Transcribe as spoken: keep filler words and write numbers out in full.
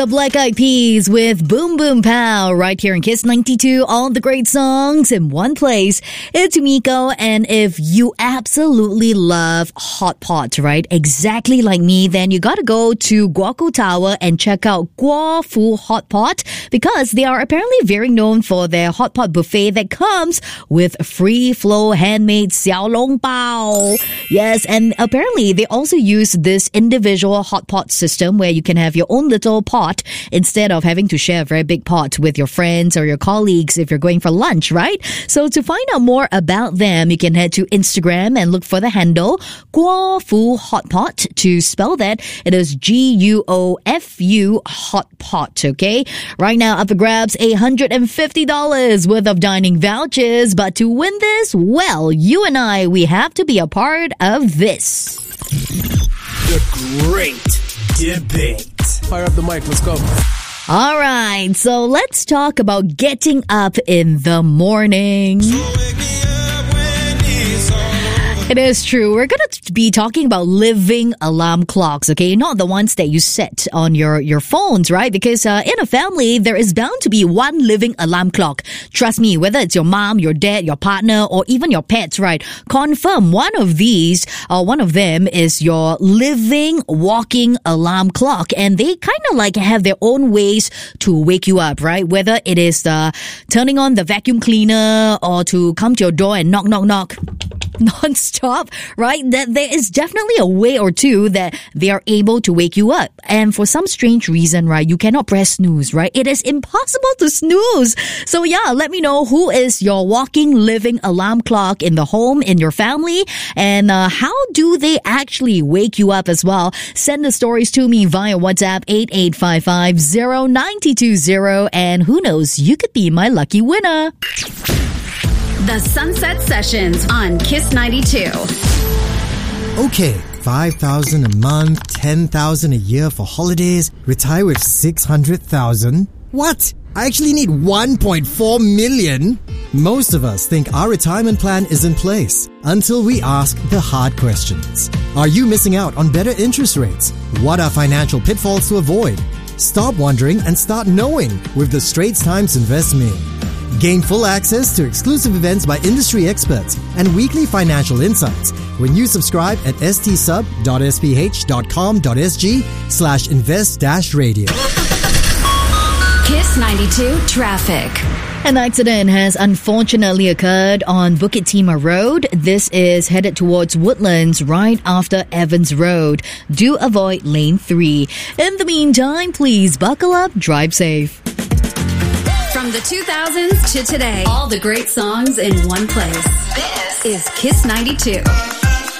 The Black Eyed Peas with Boom Boom Pow right here in Kiss ninety-two. All the great songs in one place. It's Miko, and if you absolutely love hot pot, right, exactly like me, then you gotta go to Guoku Tower and check out Guo Fu Hot Pot, because they are apparently very known for their hot pot buffet that comes with free flow handmade xiao long bao. Yes, and apparently they also use this individual hot pot system where you can have your own little pot instead of having to share a very big pot with your friends or your colleagues if you're going for lunch, right? So to find out more about them, you can head to Instagram and look for the handle Guo Fu Hot Pot. To spell that, it is G U O F U Hot Pot, okay? Right now, up for grabs, one hundred fifty dollars worth of dining vouchers. But to win this, well, you and I, we have to be a part of this. The Great Debate. Fire up the mic, let's go. All right, so let's talk about getting up in the morning. It is true. We're going to be talking about living alarm clocks, okay? Not the ones that you set on your, your phones, right? Because uh, in a family, there is bound to be one living alarm clock. Trust me, whether it's your mom, your dad, your partner, or even your pets, right? Confirm one of these, uh, one of them is your living, walking alarm clock. And they kind of like have their own ways to wake you up, right? Whether it is uh, turning on the vacuum cleaner or to come to your door and knock, knock, knock. Non-stop, right? That there is definitely a way or two that they are able to wake you up. And for some strange reason, right, you cannot press snooze, right? It is impossible to snooze. So yeah, let me know who is your walking, living alarm clock in the home, in your family, and uh, how do they actually wake you up as well? Send the stories to me via WhatsApp eight eight five five zero nine two zero, and who knows, you could be my lucky winner. The Sunset Sessions on Kiss ninety-two. Okay, five thousand a month, ten thousand a year for holidays, retire with six hundred thousand. What? I actually need one point four million? Most of us think our retirement plan is in place until we ask the hard questions. Are you missing out on better interest rates? What are financial pitfalls to avoid? Stop wondering and start knowing with the Straits Times Invest Me. Gain full access to exclusive events by industry experts and weekly financial insights when you subscribe at stsub.sph.com.sg slash invest dash radio. Kiss ninety-two Traffic. An accident has unfortunately occurred on Bukit Timah Road. This is headed towards Woodlands right after Evans Road. Do avoid lane three. In the meantime, please buckle up, drive safe. From the two thousands to today, all the great songs in one place. This is Kiss ninety-two.